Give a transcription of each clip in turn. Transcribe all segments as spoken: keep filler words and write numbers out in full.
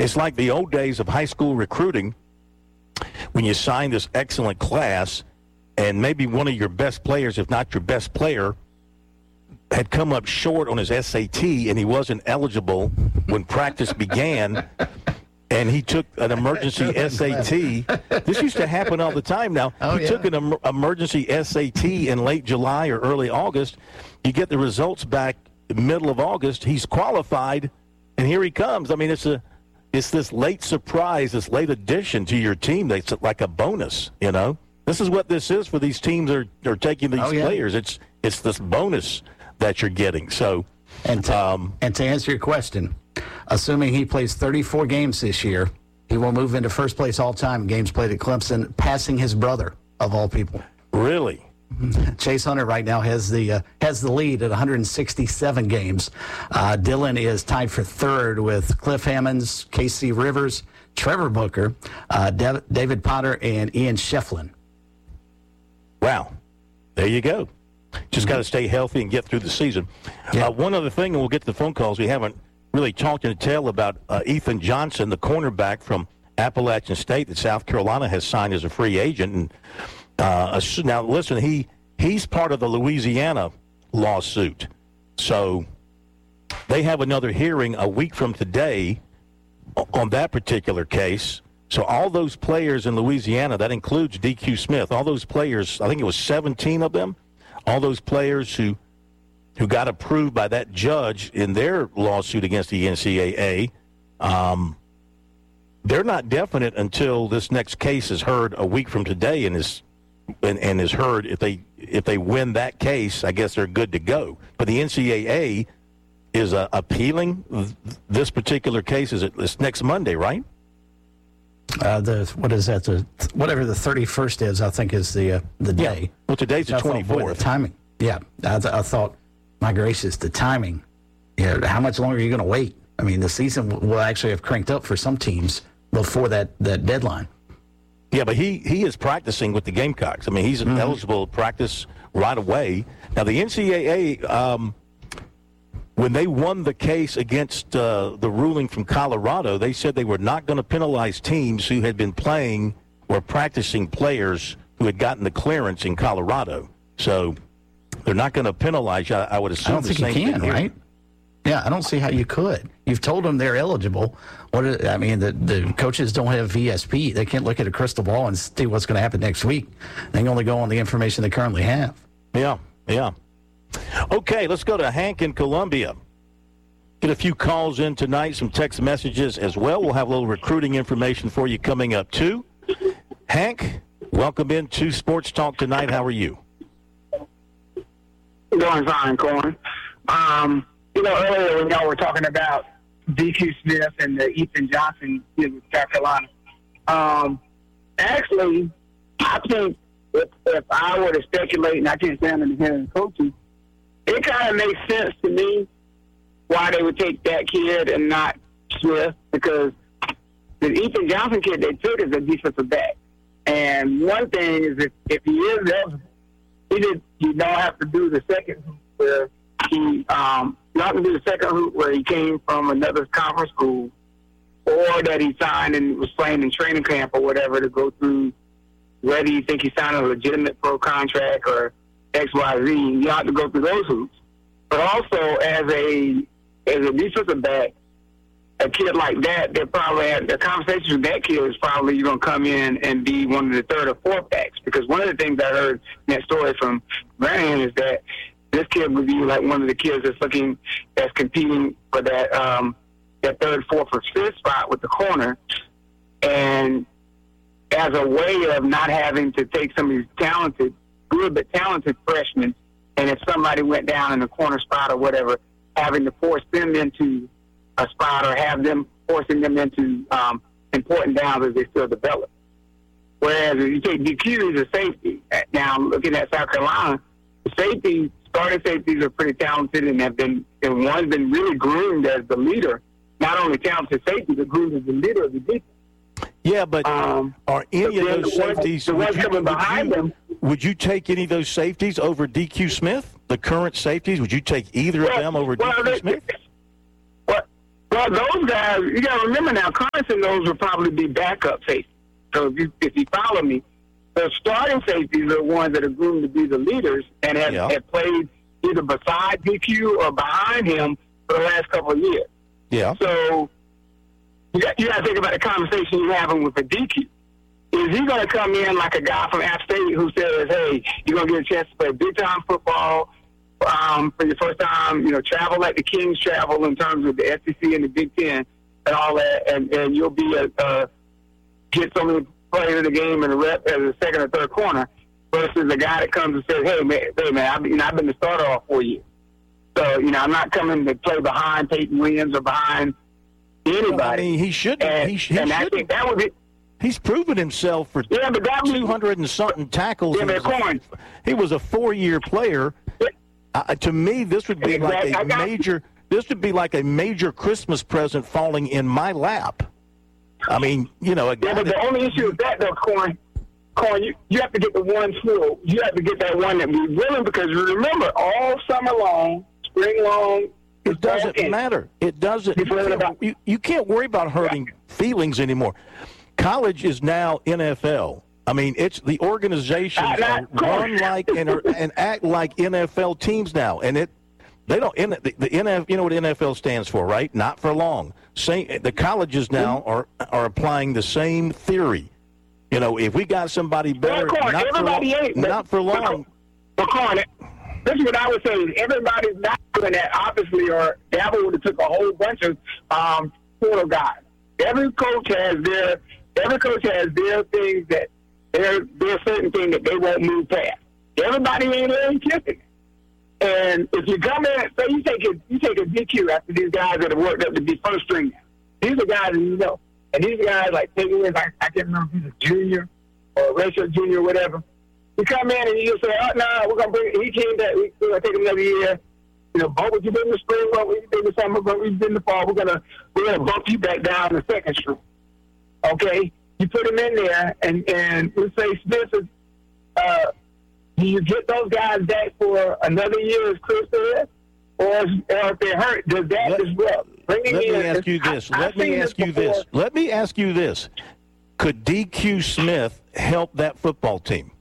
it's like the old days of high school recruiting when you sign this excellent class and maybe one of your best players, if not your best player, had come up short on his S A T and he wasn't eligible when practice began, and he took an emergency S A T. This used to happen all the time now. Oh, he yeah. took an em- emergency S A T in late July or early August. You get the results back middle of August. He's qualified, and here he comes. I mean, it's a it's this late surprise, this late addition to your team that's like a bonus, you know? This is what this is for these teams that are, are taking these Oh, yeah. players. It's it's this bonus that you're getting. So, And to, um, and to answer your question, assuming he plays thirty-four games this year, he will move into first place all-time in games played at Clemson, passing his brother, of all people. really, Chase Hunter right now has the uh, has the lead at one hundred sixty-seven games. Uh, Dylan is tied for third with Cliff Hammonds, K C Rivers, Trevor Booker, uh, Dav- David Potter, and Ian Shefflin. wow. There you go. Just got to stay healthy and get through the season. Yeah. Uh, one other thing, and we'll get to the phone calls. We haven't really talked in detail about uh, Ethan Johnson, the cornerback from Appalachian State that South Carolina has signed as a free agent. And uh, now, listen, he he's part of the Louisiana lawsuit. So they have another hearing a week from today on that particular case. So all those players in Louisiana, that includes D Q Smith, all those players, I think it was seventeen of them, all those players who who got approved by that judge in their lawsuit against the N C double A, um, they're not definite until this next case is heard a week from today and is and, and is heard. If they if they win that case, I guess they're good to go. But the N C double A is uh, appealing this particular case. Is it it's next Monday, right? Uh, the what is that? The whatever the thirty-first is, I think is the uh, the day. Yeah. Well, today's the I thought, boy, twenty-fourth. The timing. Yeah, I, th- I thought, my gracious, the timing. Yeah, how much longer are you going to wait? I mean, the season w- will actually have cranked up for some teams before that, that deadline. Yeah, but he, he is practicing with the Gamecocks. I mean, he's Mm-hmm. eligible to practice right away. Now, the N C double A, um, when they won the case against uh, the ruling from Colorado, they said they were not going to penalize teams who had been playing or practicing players who had gotten the clearance in Colorado. So they're not going to penalize you. I, I would assume I don't the think you same can, thing here. right? Yeah, I don't see how you could. You've told them they're eligible. What is, I mean, the, the coaches don't have V S P. They can't look at a crystal ball and see what's going to happen next week. They can only go on the information they currently have. Yeah, yeah. Okay, let's go to Hank in Columbia. Get a few calls in tonight, some text messages as well. We'll have a little recruiting information for you coming up, too. Hank, welcome into Sports Talk tonight. How are you? Doing fine, Corn. Um, you know, earlier when y'all were talking about D Q Smith and the Ethan Johnson kid with South Carolina, um, actually, I think if, if I were to speculate, and I can't stand in the head of the coaches, it kind of makes sense to me why they would take that kid and not Smith, because the Ethan Johnson kid they took is a defensive back. And one thing is if, if he is eligible, he did, you don't have to do the second hoop where he um, you have to do the second hoop where he came from another conference school, or that he signed and was playing in training camp or whatever to go through whether you think he signed a legitimate pro contract or X, Y, Z. You have to go through those hoops. But also as a as a defensive back, a kid like that, they're probably the conversation with that kid is probably you're gonna come in and be one of the third or fourth backs, because one of the things I heard in that story from Brian is that this kid would be like one of the kids that's looking that's competing for that um, that third, fourth, or fifth spot with the corner, and as a way of not having to take some of these talented, good but talented freshmen, and if somebody went down in the corner spot or whatever, having to force them into a spot or have them forcing them into um, important downs as they still develop. Whereas if you take D Q as a safety, now looking at South Carolina, the safeties, starting safeties are pretty talented and have been, and one's been really groomed as the leader, not only talented safety, but groomed as the leader of the defense. Yeah, but Um, are any of but those the ones- safeties, the would ones you, coming would, behind you, them- would you take any of those safeties over D Q Smith, the current safeties? Would you take either Well, of them over well, D Q they- Smith? What? Well, those guys, you got to remember now, Carson, those will probably be backup safeties. So if you, if you follow me, the starting safeties are the ones that are groomed to be the leaders and have, Yeah. have played either beside D Q or behind him for the last couple of years. Yeah. So you got, you got to think about the conversation you're having with the D Q. Is he going to come in like a guy from App State who says, hey, you're going to get a chance to play big-time football um, for your first time, you know, travel like the Kings travel in terms of the S E C and the Big Ten and all that, and, and you'll be a, a get so many players in the game and a rep as a second or third corner versus a guy that comes and says, hey, man, hey, man I've, you know, I've been the starter all four years. So, you know, I'm not coming to play behind Peyton Williams or behind anybody. Well, I mean, he shouldn't. And, he, he and I shouldn't. think that would be. He's proven himself for Yeah, but that two hundred and something tackles. Yeah, He was but a- Corn. He was a four-year player. Uh, to me, this would be Exactly. I like a got you. major. This would be like a major Christmas present falling in my lap. I mean, you know, a guy Yeah, but that- the only issue with that, though, Corn, Corn, you, you have to get the one full. You have to get that one that be willing because remember, all summer long, spring long, it doesn't all in. matter. It doesn't. You're You worried can't, about- you, you can't worry about hurting feelings anymore. College is now N F L. I mean, it's the organizations Uh, are not- run like and, are, and act like N F L teams now, and it they don't. The, the N F, you know what N F L stands for, right? Not for long. Same. The colleges now are are applying the same theory. You know, if we got somebody better, Well, Corn, not, for long, everybody ain't. but- not for long. But, Corn, this is what I would say. Is everybody's not doing that, obviously, or Dabble would have took a whole bunch of um, portal guys. Every coach has their every coach has their things that there there's certain things that they won't move past. Everybody ain't Larry Kiffin. And if you come in, say you take a you take a D Q after these guys that have worked up to be first string. These are guys that you know, and these guys like Peyton Williams, I, I can't remember if he's a junior or a racial junior or whatever. You come in and you just say, oh no, nah, we're gonna bring. He came back. We're gonna take him another year. You know, but what you did in the spring, what you did in the summer, what you did in the fall, we're gonna we're gonna bump you back down the second string. Okay, you put him in there, and and let's say Smith is. Uh, do you get those guys back for another year as Chris said? Or, or if they're hurt, does that Let- as well? Bringing Let me in, ask you this. I, Let I've me seen ask you before. this. Let me ask you this. Could D Q Smith help that football team?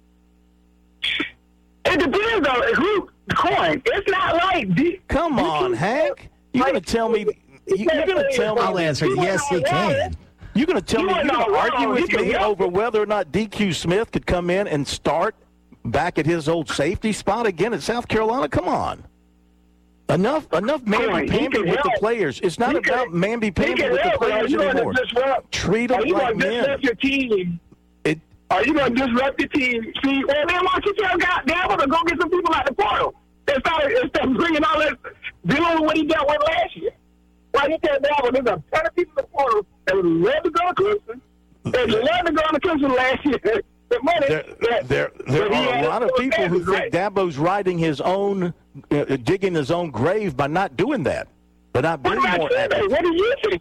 It depends on who coin. It's not like D- Come D Q on, Smith, Hank. You're like, going to tell me you- you're going to tell I'll me answer. He Yes, he wasn't all can. you're going to tell He me you're wasn't going to all argue wrong. with He can me help. over whether or not D Q Smith could come in and start back at his old safety spot again at South Carolina? Come on. Enough enough Come on, mamby he pamby can with the help. players. It's not He about can- mamby He pamby can with the help, but are players you going anymore. to disrupt? Treat them Are you like going to men. disrupt your team? It, Are you going to disrupt your team? See, well, then why don't you tell God Dabble to go get some people out the portal? Instead of, instead of bringing all this, dealing with what he dealt with last year. Why you tell Dabble there's a ton of people in the portal that would love to go to Clemson. They'd love to go to Clemson last year. The money. There, that- there, there that he are a had lot of for people who Kansas, think right? Dabo's riding his own, uh, digging his own grave by not doing that, by not What being about more you? active. What do you think?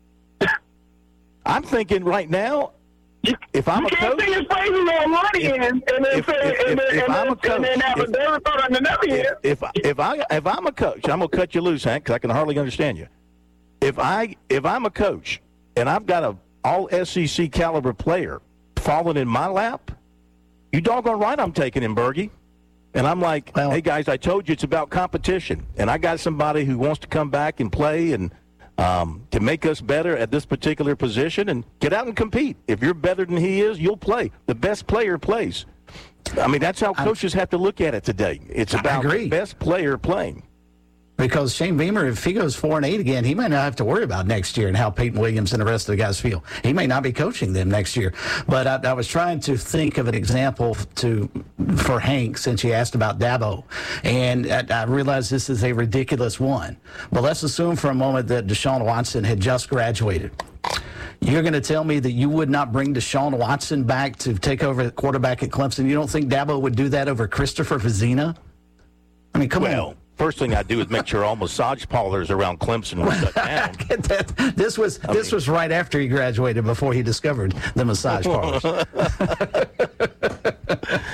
I'm thinking right now, You, if I'm you a can't coach, sing his praises on one if- end and then if- say, if- and then, if and I'm then, a coach, and then have if- a different thought on another if, end. if if I if I'm a coach, I'm gonna cut you loose, Hank, because I can hardly understand you. If I if I'm a coach and I've got a all S E C caliber player falling in my lap, you doggone right I'm taking him, Bergie. And I'm like, Well- hey guys, I told you it's about competition, and I got somebody who wants to come back and play and um, to make us better at this particular position and get out and compete. If you're better than he is, you'll play. The best player plays. I mean, that's how coaches have to look at it today. It's about agree. the best player playing. Because Shane Beamer, if he goes four and eight again, he may not have to worry about next year and how Peyton Williams and the rest of the guys feel. He may not be coaching them next year. But I, I was trying to think of an example to for Hank since he asked about Dabo, and I, I realize this is a ridiculous one. But let's assume for a moment that Deshaun Watson had just graduated. You're going to tell me that you would not bring Deshaun Watson back to take over the quarterback at Clemson? You don't think Dabo would do that over Christopher Vizina? I mean, come Well, on. first thing I do is make sure all massage parlors around Clemson were shut down. That- this was this mean- was right after he graduated, before he discovered the massage parlors. But I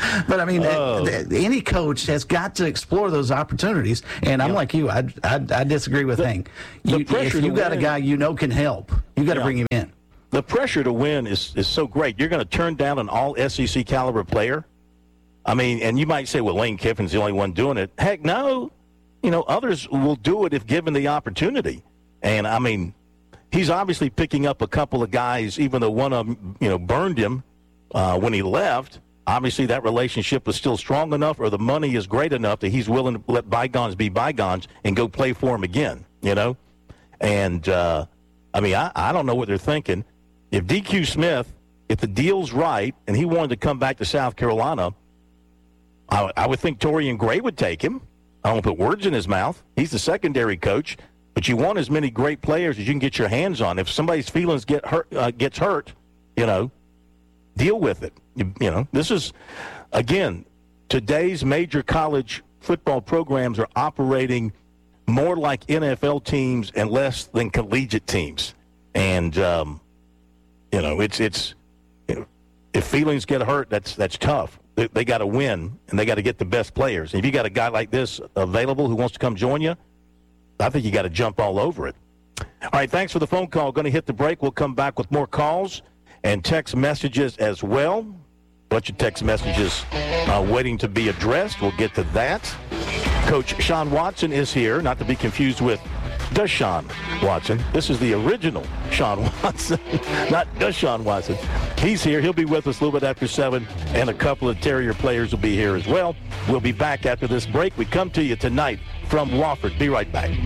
mean, Oh. th- th- any coach has got to explore those opportunities. And I'm Yeah. like you. I, I, I disagree with Hank. the You, pressure if you to got win- a guy you know can help, you got to Yeah. bring him in. The pressure to win is, is so great. You're going to turn down an all S E C caliber player. I mean, and you might say, well, Lane Kiffin's the only one doing it. Heck, no. You know, others will do it if given the opportunity. And, I mean, he's obviously picking up a couple of guys, even though one of them, you know, burned him uh, when he left. Obviously, that relationship was still strong enough, or the money is great enough that he's willing to let bygones be bygones and go play for him again, you know? And, uh, I mean, I, I don't know what they're thinking. If D Q Smith, if the deal's right and he wanted to come back to South Carolina, I, I would think Torian Gray would take him. I don't put words in his mouth. He's the secondary coach, but you want as many great players as you can get your hands on. If somebody's feelings get hurt, uh, gets hurt, you know, deal with it. You, you know, this is, again, today's major college football programs are operating more like N F L teams and less than collegiate teams. And, um, you know, it's, it's, you know, if feelings get hurt, that's, that's tough. They, they got to win, and they got to get the best players. And if you got a guy like this available who wants to come join you, I think you got to jump all over it. All right, thanks for the phone call. Going to hit the break. We'll come back with more calls and text messages as well. Bunch of text messages uh, waiting to be addressed. We'll get to that. Coach Sean Watson is here, not to be confused with Deshaun Watson. This is the original Sean Watson, not Deshaun Watson. He's here. He'll be with us a little bit after seven, and a couple of Terrier players will be here as well. We'll be back after this break. We come to you tonight from Wofford. Be right back.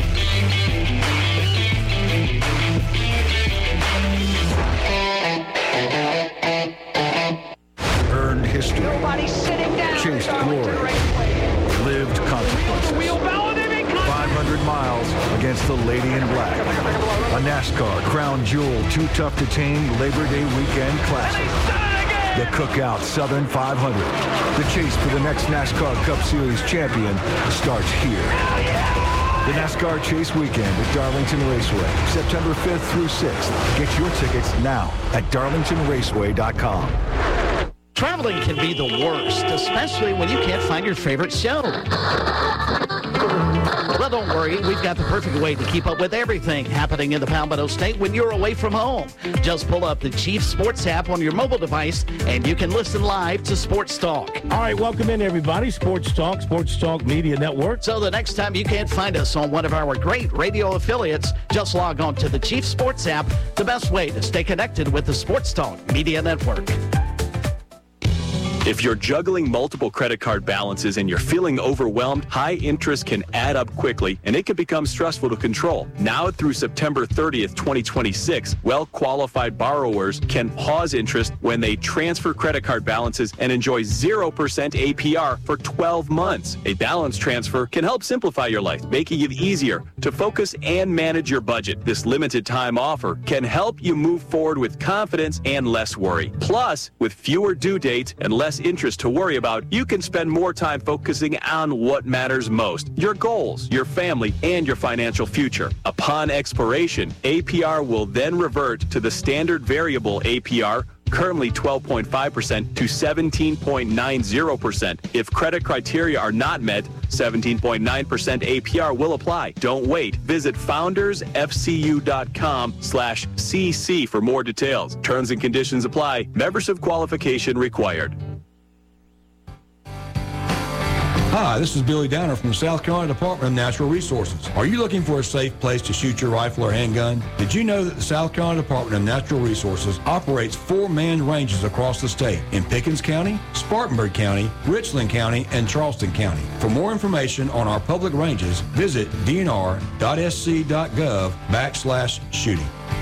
Earned history. Nobody's sitting down. Chased glory. Lived consequences. five hundred miles against the Lady in Black. A NASCAR Crown Jewel Too Tough to Tame Labor Day Weekend Classic. The Cookout Southern five hundred. The chase for the next NASCAR Cup Series champion starts here. The NASCAR Chase Weekend at Darlington Raceway, September fifth through sixth. Get your tickets now at darlington raceway dot com. Traveling can be the worst, especially when you can't find your favorite show. Well, don't worry. We've got the perfect way to keep up with everything happening in the Palmetto State when you're away from home. Just pull up the Chief Sports app on your mobile device, and you can listen live to Sports Talk. All right, welcome in, everybody. Sports Talk, Sports Talk Media Network. So the next time you can't find us on one of our great radio affiliates, just log on to the Chief Sports app, the best way to stay connected with the Sports Talk Media Network. If you're juggling multiple credit card balances and you're feeling overwhelmed, high interest can add up quickly and it can become stressful to control. Now through September thirtieth, twenty twenty-six, well-qualified borrowers can pause interest when they transfer credit card balances and enjoy zero percent A P R for twelve months. A balance transfer can help simplify your life, making it easier to focus and manage your budget. This limited time offer can help you move forward with confidence and less worry. Plus, with fewer due dates and less interest to worry about, you can spend more time focusing on what matters most, your goals, your family, and your financial future. Upon expiration, A P R will then revert to the standard variable A P R, currently twelve point five percent, to seventeen point nine zero percent. If credit criteria are not met, seventeen point nine percent A P R will apply. Don't wait. Visit foundersfcu.com slash CC for more details. Terms and conditions apply. Membership qualification required. Hi, this is Billy Downer from the South Carolina Department of Natural Resources. Are you looking for a safe place to shoot your rifle or handgun? Did you know that the South Carolina Department of Natural Resources operates four manned ranges across the state in Pickens County, Spartanburg County, Richland County, and Charleston County? For more information on our public ranges, visit dnr.sc.gov backslash shooting.